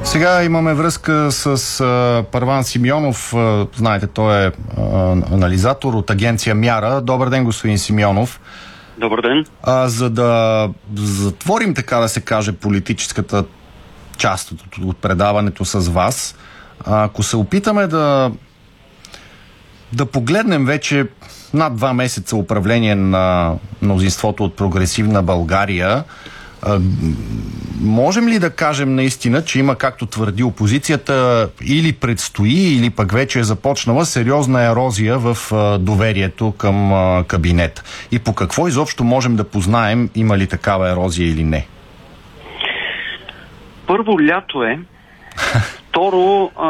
Сега имаме връзка с Първан Симеонов. Знаете, той е анализатор от агенция Мяра. Добър ден, господин Симеонов. Добър ден. За да затворим, така да се каже, политическата част от предаването с вас, ако се опитаме да погледнем вече над 2 месеца управление на мнозинството от Прогресивна България, можем ли да кажем наистина, че има, както твърди опозицията, или предстои, или пък вече е започнала сериозна ерозия в доверието към кабинета? И по какво изобщо можем да познаем, има ли такава ерозия или не? Първо, лято е. Второ,